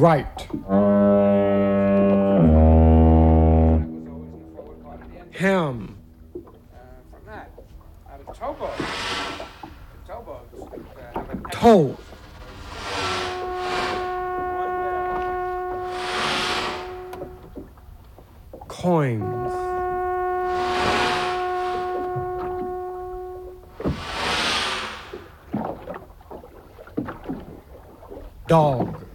Right. Ham. From that, the towboat. The towboats have an Toe. Coins. Dog.